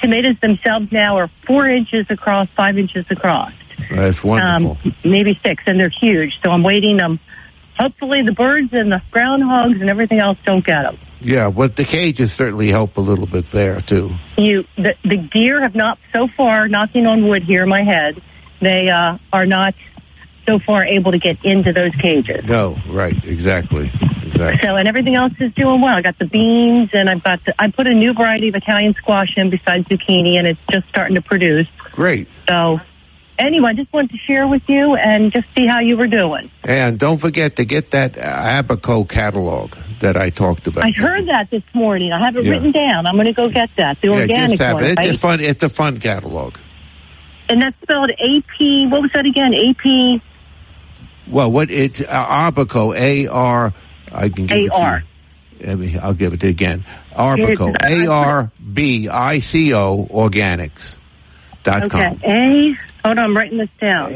tomatoes themselves now are 4 inches across, 5 inches across. That's wonderful. Maybe 6, and they're huge. So I'm waiting them. Hopefully the birds and the groundhogs and everything else don't get them. Yeah, but the cages certainly help a little bit there, too. The deer have not, so far, knocking on wood here in my head, they are not so far able to get into those cages. No, right, exactly. So, and everything else is doing well. I got the beans, and I put a new variety of Italian squash in besides zucchini, and it's just starting to produce. Great. So, anyway, I just wanted to share with you and just see how you were doing. And don't forget to get that Abaco catalog that I talked about. I heard that this morning. I have it written down. I'm going to go get that. The organic one, it. right? It's fun. It's a fun catalog. And that's spelled AP. What was that again? AP. Well, it's Arbico, A-R. I can give A-R. it to you. I'll give it to you again. Arbico, A-R-B-I-C-O, organics.com. Okay. Hold on, I'm writing this down.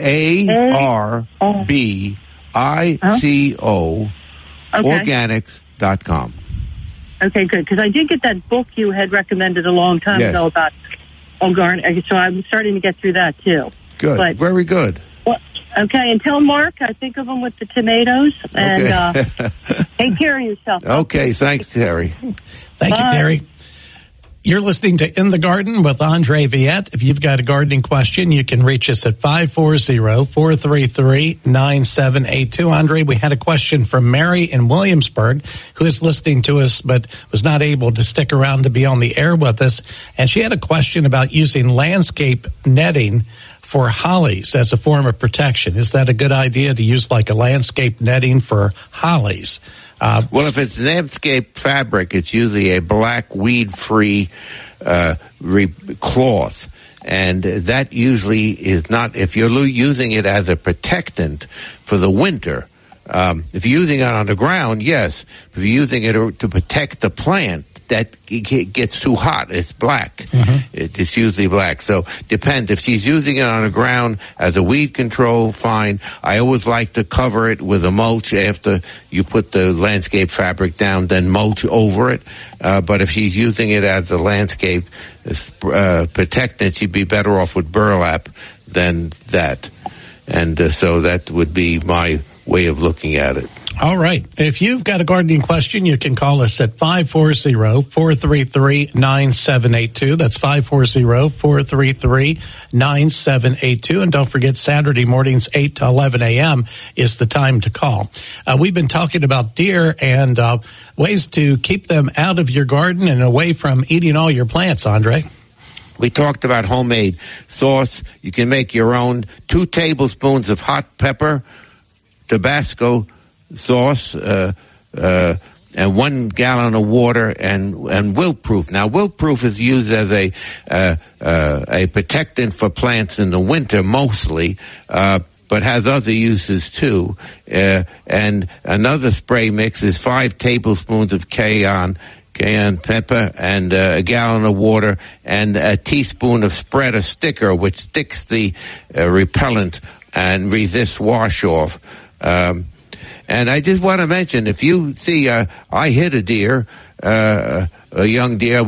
A-R-B-I-C-O, organics.com. Okay, good. Because I did get that book you had recommended a long time ago about organic, so I'm starting to get through that, too. Good. Very good. Okay, and tell Mark I think of him with the tomatoes, and take care of yourself. Okay, thanks, Terry. Thank you, Terry. You're listening to In the Garden with Andre Viette. If you've got a gardening question, you can reach us at 540-433-9782. Andre, we had a question from Mary in Williamsburg, who is listening to us but was not able to stick around to be on the air with us. And she had a question about using landscape netting for hollies as a form of protection. Is that a good idea to use like a landscape netting for hollies? Well, if it's landscape fabric, it's usually a black weed-free cloth. And that usually is not, if you're using it as a protectant for the winter, if you're using it on the ground, yes. If you're using it to protect the plant, that it gets too hot. It's black. Mm-hmm. It's usually black. So depends. If she's using it on the ground as a weed control, fine. I always like to cover it with a mulch after you put the landscape fabric down, then mulch over it. But if she's using it as a landscape protectant, she'd be better off with burlap than that. And so that would be my way of looking at it. All right. If you've got a gardening question, you can call us at 540-433-9782. That's 540-433-9782. And don't forget, Saturday mornings, 8 to 11 a.m. is the time to call. We've been talking about deer and ways to keep them out of your garden and away from eating all your plants, Andre. We talked about homemade sauce. You can make your own. 2 tablespoons of hot pepper, Tabasco sauce, and 1 gallon of water, and wilt-proof. Now, wilt-proof is used as a protectant for plants in the winter mostly, but has other uses too. And another spray mix is 5 tablespoons of cayenne pepper, and a gallon of water, and a teaspoon of spreader sticker, which sticks the repellent and resists wash-off. And I just want to mention, if you see, I hit a deer, a young deer.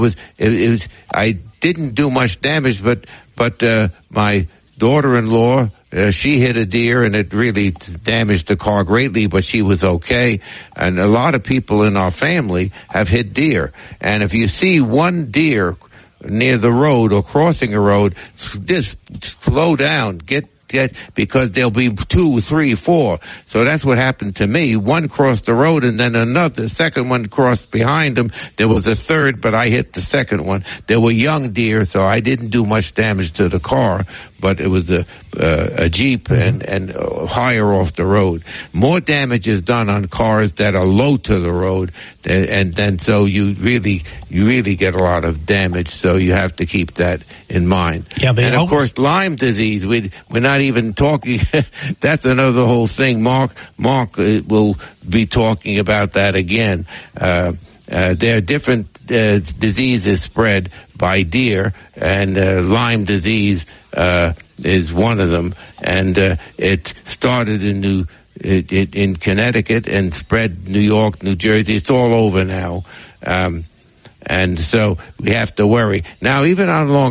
I didn't do much damage, but my daughter-in-law, she hit a deer, and it really damaged the car greatly, but she was okay. And a lot of people in our family have hit deer. And if you see one deer near the road or crossing a road, just slow down, because there'll be 2, 3, 4. So that's what happened to me. One crossed the road, and then the second one crossed behind him. There was a third, but I hit the second one. There were young deer, so I didn't do much damage to the car, but it was a Jeep and higher off the road. More damage is done on cars that are low to the road, and then so you really get a lot of damage. So you have to keep that in mind. Yeah, and of course, Lyme disease. We're not even talking. That's another whole thing. Mark will be talking about that again. There are different diseases spread by deer, and Lyme disease is one of them. And it started in Connecticut and spread New York, New Jersey. It's all over now. And so we have to worry. Now, even on Long